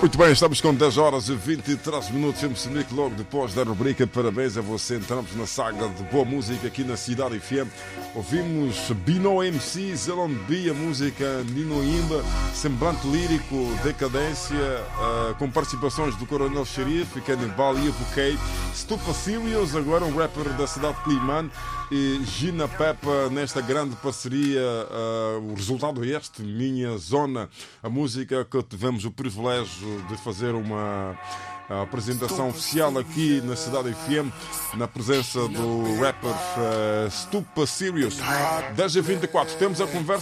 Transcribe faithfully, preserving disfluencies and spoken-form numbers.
Muito bem, estamos com dez horas e vinte e três minutos em Moçambique, logo depois da rubrica Parabéns a você. Entramos na saga de boa música aqui na Cidade F M. Ouvimos Bino M C, Zelon B, a música Nino Imba, Semblante Lírico, Decadência, uh, com participações do Coronel Xerife, Canibal e Evoquei, Stupa Sirius, agora um rapper da cidade de Climane, e Gina Peppa nesta grande parceria. Uh, o resultado é este, Minha Zona, a música que tivemos o privilégio de fazer uma a apresentação oficial aqui na Cidade F M, na presença do rapper uh, Stupa Sirius. dez e vinte e quatro, temos a conversa